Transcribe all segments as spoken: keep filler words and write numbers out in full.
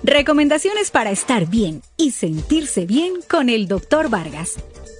Recomendaciones para estar bien y sentirse bien con el doctor Vargas.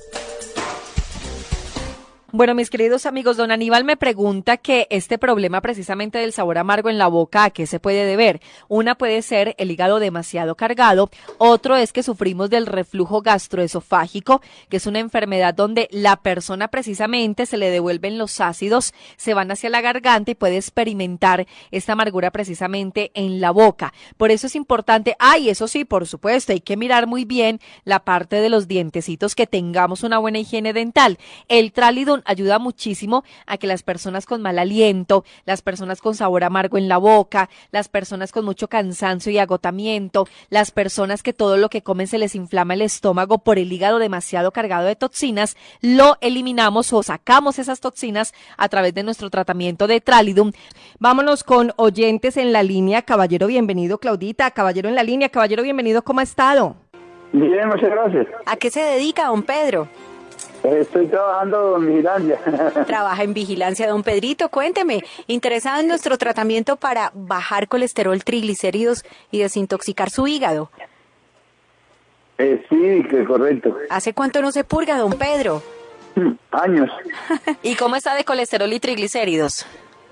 Bueno, mis queridos amigos, don Aníbal me pregunta que este problema precisamente del sabor amargo en la boca, ¿a qué se puede deber? Una puede ser el hígado demasiado cargado, otro es que sufrimos del reflujo gastroesofágico, que es una enfermedad donde la persona precisamente se le devuelven los ácidos, se van hacia la garganta y puede experimentar esta amargura precisamente en la boca. Por eso es importante, ay, eso sí, por supuesto, hay que mirar muy bien la parte de los dientecitos, que tengamos una buena higiene dental. El Tralidon ayuda muchísimo a que las personas con mal aliento, las personas con sabor amargo en la boca, las personas con mucho cansancio y agotamiento, las personas que todo lo que comen se les inflama el estómago por el hígado demasiado cargado de toxinas, lo eliminamos o sacamos esas toxinas a través de nuestro tratamiento de Tralidon. Vámonos con oyentes en la línea. Caballero, bienvenido. Claudita, caballero en la línea. Caballero, bienvenido. ¿Cómo ha estado? Bien, muchas gracias. ¿A qué se dedica, don Pedro? Estoy trabajando en vigilancia. Trabaja en vigilancia, don Pedrito. Cuénteme, interesado en nuestro tratamiento para bajar colesterol, triglicéridos y desintoxicar su hígado. Eh, sí, que correcto. ¿Hace cuánto no se purga, don Pedro? Años. ¿Y cómo está de colesterol y triglicéridos?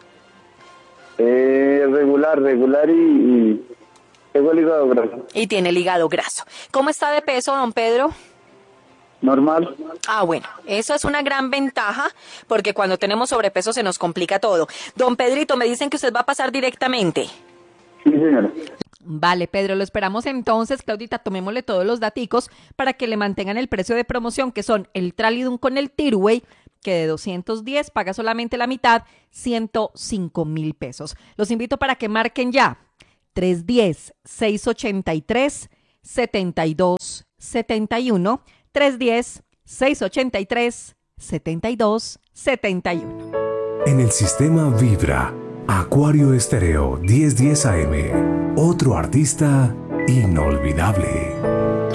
Eh, regular, regular y, y tengo el hígado graso. Y tiene el hígado graso. ¿Cómo está de peso, don Pedro? Normal. Ah, bueno, eso es una gran ventaja, porque cuando tenemos sobrepeso se nos complica todo. Don Pedrito, me dicen que usted va a pasar directamente. Sí, señora. Vale, Pedro, lo esperamos entonces. Claudita, tomémosle todos los daticos para que le mantengan el precio de promoción, que son el Tralidon con el Tirway, que de doscientos diez paga solamente la mitad, ciento cinco mil pesos. Los invito para que marquen ya tres uno cero, seis ocho tres, siete dos siete uno, tres uno cero, seis ocho tres, siete dos siete uno. En el sistema Vibra, Acuario Estéreo diez diez A M, otro artista inolvidable.